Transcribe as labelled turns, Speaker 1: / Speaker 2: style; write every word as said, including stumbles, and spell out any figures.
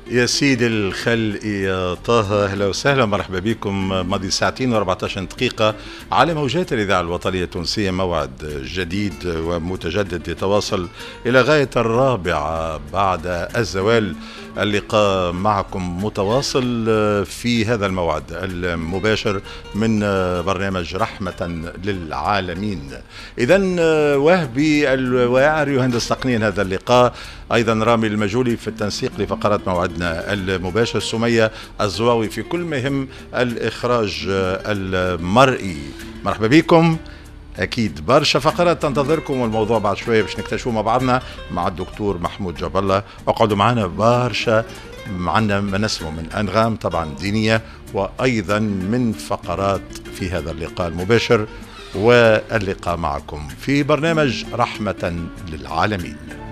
Speaker 1: يا سيدي الخلق يا طه، اهلا وسهلا ومرحبا بكم. ماضي ساعتين و14 دقيقة على موجات الإذاعة الوطنية التونسية، موعد جديد ومتجدد يتواصل إلى غاية الرابعة بعد الزوال. اللقاء معكم متواصل في هذا الموعد المباشر من برنامج رحمة للعالمين. إذن وهبي الواعر يهندس تقنين هذا اللقاء، أيضا رامي المجولي في التنسيق لفقرات موعدنا المباشر، سمية الزواوي في كل مهم الإخراج المرئي. مرحبا بكم. أكيد برشا فقرات تنتظركم، والموضوع بعد شوية باش نكتشفوه مع بعضنا مع الدكتور محمود جاب الله. اقعدوا معنا، برشا معنا ما نسمع من أنغام طبعا دينية، وأيضا من فقرات في هذا اللقاء المباشر واللقاء معكم في برنامج رحمة للعالمين.